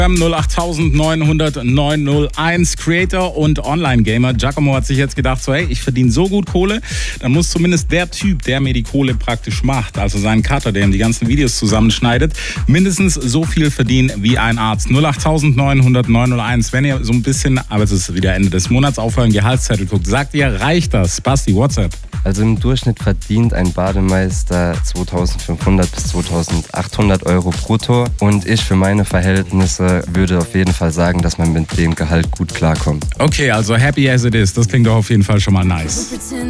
08900 901 Creator und Online-Gamer. Giacomo hat sich jetzt gedacht, so hey, ich verdiene so gut Kohle, dann muss zumindest der Typ, der mir die Kohle praktisch macht, also sein Cutter, der ihm die ganzen Videos zusammenschneidet, mindestens so viel verdienen wie ein Arzt. 08900 901. Wenn ihr so ein bisschen, aber es ist wieder Ende des Monats, auf euren Gehaltszettel guckt, sagt ihr, reicht das? Basti, WhatsApp. Also im Durchschnitt verdient ein Bademeister 2.500 bis 2.800 Euro brutto. Und ich für meine Verhältnisse würde auf jeden Fall sagen, dass man mit dem Gehalt gut klarkommt. Okay, also happy as it is. Das klingt doch auf jeden Fall schon mal nice.